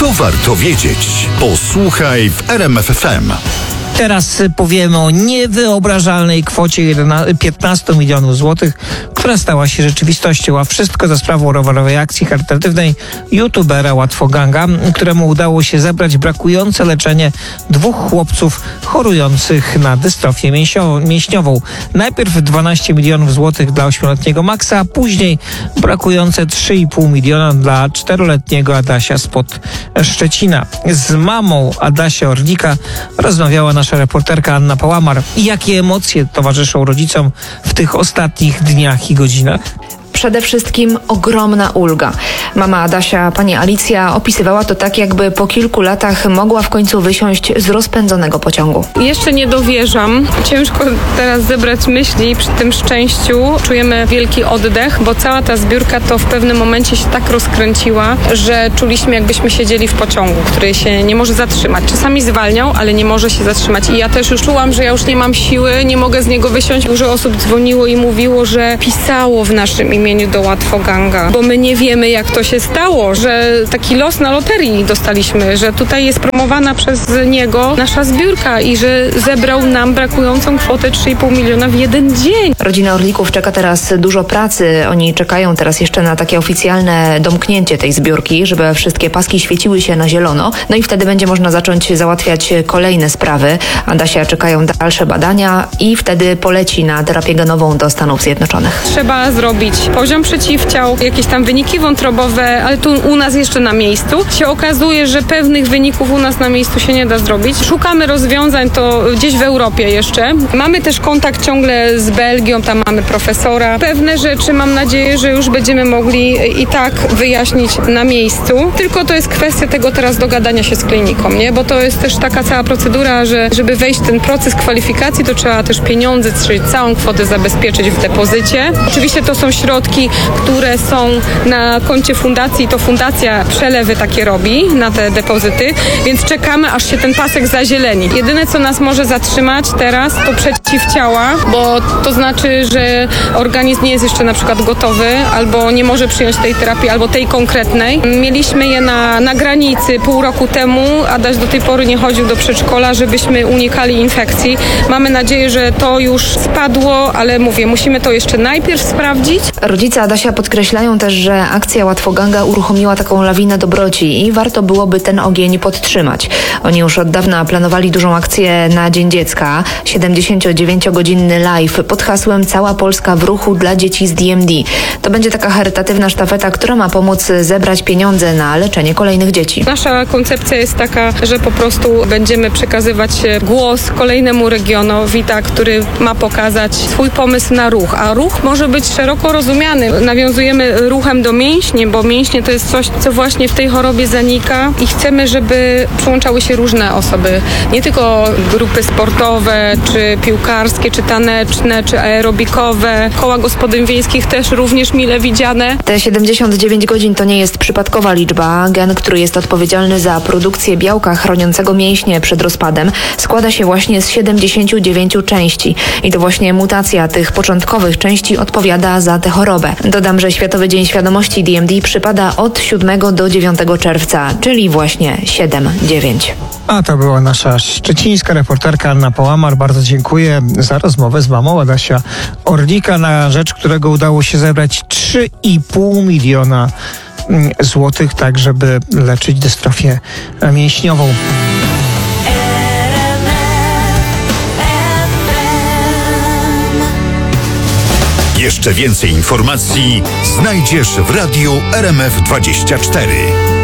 Co warto wiedzieć? Posłuchaj w RMF FM. Teraz powiemy o niewyobrażalnej kwocie 15 milionów złotych, która stała się rzeczywistością, a wszystko za sprawą rowerowej akcji charytatywnej youtubera Łatwoganga, któremu udało się zebrać brakujące leczenie 2 chłopców chorujących na dystrofię mięśniową. Najpierw 12 milionów złotych dla 8-letniego Maxa, a później brakujące 3,5 miliona dla 4-letniego Adasia spod Szczecina. Z mamą Adasia Orlika rozmawiała nasza reporterka Anna Pałamar. I jakie emocje towarzyszą rodzicom w tych ostatnich dniach i godzinach? Przede wszystkim ogromna ulga. Mama Adasia, pani Alicja, opisywała to tak, jakby po kilku latach mogła w końcu wysiąść z rozpędzonego pociągu. Jeszcze nie dowierzam. Ciężko teraz zebrać myśli przy tym szczęściu. Czujemy wielki oddech, bo cała ta zbiórka to w pewnym momencie się tak rozkręciła, że czuliśmy, jakbyśmy siedzieli w pociągu, który się nie może zatrzymać. Czasami zwalniał, ale nie może się zatrzymać. I ja też już czułam, że ja już nie mam siły, nie mogę z niego wysiąść. Dużo osób dzwoniło i mówiło, że pisało w naszym imieniu do Łatwoganga, bo my nie wiemy, jak to się stało, że taki los na loterii dostaliśmy, że tutaj jest promowana przez niego nasza zbiórka i że zebrał nam brakującą kwotę 3,5 miliona w jeden dzień. Rodzina Orlików czeka teraz dużo pracy. Oni czekają teraz jeszcze na takie oficjalne domknięcie tej zbiórki, żeby wszystkie paski świeciły się na zielono. No i wtedy będzie można zacząć załatwiać kolejne sprawy. Adasia czekają dalsze badania i wtedy poleci na terapię genową do Stanów Zjednoczonych. Trzeba zrobić poziom przeciwciał, jakieś tam wyniki wątrobowe, ale tu u nas jeszcze na miejscu. Się okazuje, że pewnych wyników u nas na miejscu się nie da zrobić. Szukamy rozwiązań to gdzieś w Europie jeszcze. Mamy też kontakt ciągle z Belgią, tam mamy profesora. Pewne rzeczy mam nadzieję, że już będziemy mogli i tak wyjaśnić na miejscu. Tylko to jest kwestia tego teraz dogadania się z kliniką, nie? Bo to jest też taka cała procedura, że żeby wejść w ten proces kwalifikacji, to trzeba też pieniądze, czyli całą kwotę zabezpieczyć w depozycie. Oczywiście to są środki, które są na koncie fundacji, to fundacja przelewy takie robi na te depozyty, więc czekamy, aż się ten pasek zazieleni. Jedyne, co nas może zatrzymać teraz, to przeciwciała, bo to znaczy, że organizm nie jest jeszcze na przykład gotowy, albo nie może przyjąć tej terapii, albo tej konkretnej. Mieliśmy je na granicy pół roku temu, Adaś do tej pory nie chodził do przedszkola, żebyśmy unikali infekcji. Mamy nadzieję, że to już spadło, ale mówię, musimy to jeszcze najpierw sprawdzić. Rodzice Adasia podkreślają też, że akcja Łatwoganga uruchomiła taką lawinę dobroci i warto byłoby ten ogień podtrzymać. Oni już od dawna planowali dużą akcję na Dzień Dziecka, 79-godzinny live pod hasłem Cała Polska w ruchu dla dzieci z DMD. To będzie taka charytatywna sztafeta, która ma pomóc zebrać pieniądze na leczenie kolejnych dzieci. Nasza koncepcja jest taka, że po prostu będziemy przekazywać głos kolejnemu regionowi, który ma pokazać swój pomysł na ruch, a ruch może być szeroko rozumiany. Nawiązujemy ruchem do mięśni, bo mięśnie to jest coś, co właśnie w tej chorobie zanika i chcemy, żeby przyłączały się różne osoby. Nie tylko grupy sportowe, czy piłkarskie, czy taneczne, czy aerobikowe. Koła gospodyń wiejskich też również mile widziane. Te 79 godzin to nie jest przypadkowa liczba. Gen, który jest odpowiedzialny za produkcję białka chroniącego mięśnie przed rozpadem, składa się właśnie z 79 części. I to właśnie mutacja tych początkowych części odpowiada za tę chorobę. Dodam, że Światowy Dzień Świadomości DMD przypada od 7 do 9 czerwca, czyli właśnie 7-9. A to była nasza szczecińska reporterka Anna Pałamar. Bardzo dziękuję za rozmowę z mamą Adasia Orlika, na rzecz którego udało się zebrać 3,5 miliona złotych, tak żeby leczyć dystrofię mięśniową. Jeszcze więcej informacji znajdziesz w radiu RMF24.